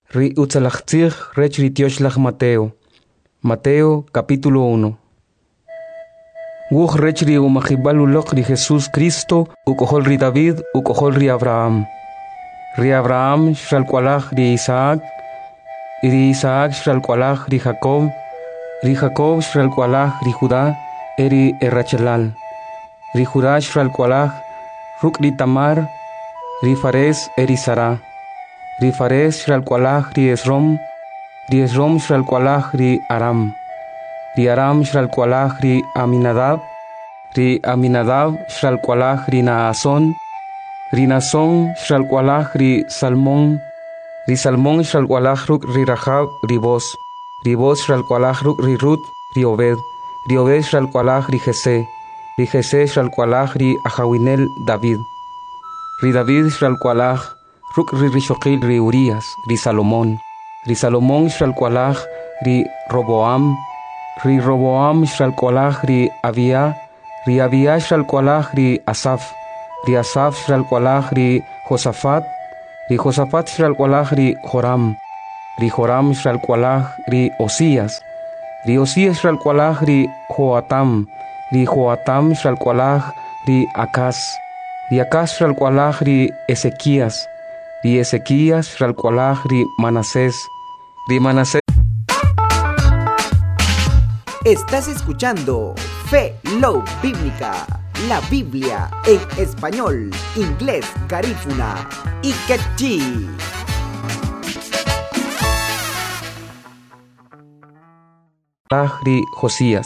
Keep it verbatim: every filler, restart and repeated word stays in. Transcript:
Ri utzalachtzig rech ritioshlag Mateo. Mateo capítulo uno. Wuch rech ri umajibalulok ri Jesús Cristo, ukohol ri David, ukohol ri Abraham. Ri Abraham shalkwalach ri Isaac, ri Isaac shalkwalach ri Jacob, ri Jacob shalkwalach ri Judá, eri Errachelal. Ri Judá shalkwalach ruk ri Tamar, ri Fares eri Sara. Ri Fares shalkwalach ri Esrom, ri Esrom shalkwalach ri Aram. Ri Aram shalkwalach ri Aminadab, ri Aminadab shalkwalach ri Naason, ri Naason shalkwalach ri Salmón, ri Salmón shalkwalach ruk ri Rahab ri Boz, ri Boz shalkwalach ruk ri Rut ri Obed, ri Obed shalkwalach ri Jesé, ri Jesé shalkwalach ri Ahawinel David, ri David shalkwalach ruk ri Rishoqil ri Urias, ri Salomón, ri Salomón shalkwalach ri Roboam, ri Roboam shalkwalach ri Abia, ri Abia shalkwalach ri Asaf, ri Asaf shalkwalach ri Josafat, ri Josafat shalkwalach ri Joram, ri Joram shalkwalach ri Osías, ri Osías shalkwalach ri Joatam, ri Joatam shalkwalach ri Acaz, ri Acaz shalkwalach ri Ezequías, ri Ezequías shalkwalach ri Manasés, ri Manasés. Estás escuchando Fe Low Bíblica, la Biblia en español, inglés, garífuna y quechí. Ri Josías,